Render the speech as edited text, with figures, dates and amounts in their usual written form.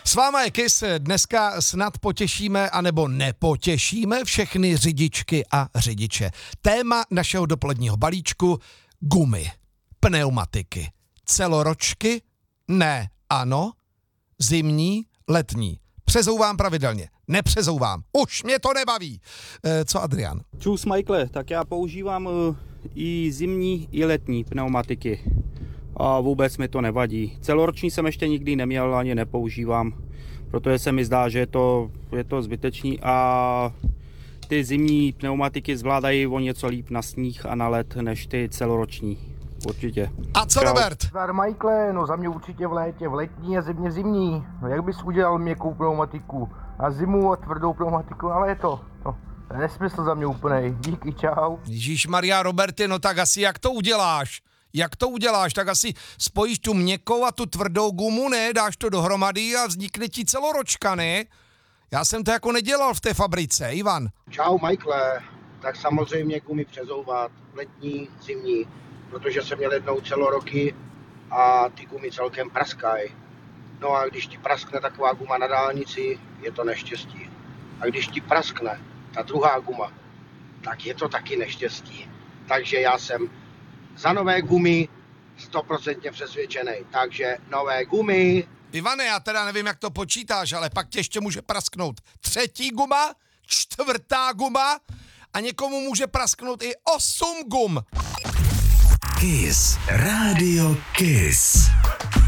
S váma je Kiss, dneska snad potěšíme anebo nepotěšíme všechny řidičky a řidiče. Téma našeho dopoledního balíčku: gumy, pneumatiky, celoročky, ne, ano, zimní, letní. Přezouvám pravidelně, nepřezouvám, už mě to nebaví. Co Adrian? Čus Michael, tak já používám i zimní, i letní pneumatiky. A vůbec mi to nevadí. Celoroční jsem ještě nikdy neměl, ani nepoužívám, protože se mi zdá, že je to zbytečný a ty zimní pneumatiky zvládají o něco líp na sníh a na led než ty celoroční. Určitě. A co Robert? Zdar Michael, no za mě určitě v létě, v letní a zimně zimní. No jak bys udělal měkkou pneumatiku na zimu a tvrdou pneumatiku na léto? No, to je nesmysl za mě úplnej. Díky, čau. Ježíšmarja, Roberty, no tak asi jak to uděláš? Jak to uděláš? Tak asi spojíš tu měkkou a tu tvrdou gumu, ne? Dáš to dohromady a vznikne ti celoročka, ne? Já jsem to jako nedělal v té fabrice, Ivan. Čau Michael, tak samozřejmě gumy přezouvat, letní, zimní, protože jsem měl jednou celoroky a ty gumy celkem praskají. No a když ti praskne taková guma na dálnici, je to neštěstí. A když ti praskne ta druhá guma, tak je to taky neštěstí. Takže já jsem za nové gumy 100% přesvědčený. Takže nové gumy. Ivane, já teda nevím, jak to počítáš, ale pak tě ještě může prasknout třetí guma, čtvrtá guma a někomu může prasknout i 8 gum. Kiss. Rádio Kiss.